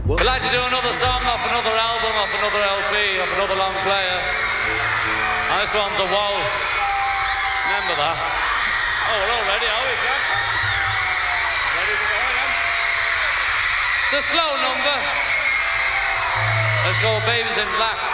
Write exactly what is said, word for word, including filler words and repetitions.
What? We'd like to do another song off another album, off another L P, off another long player. And this one's a waltz. Remember that? Oh, we're all ready, are we, Jack? Ready to go again? It's a slow number. Let's go, Babies in Black.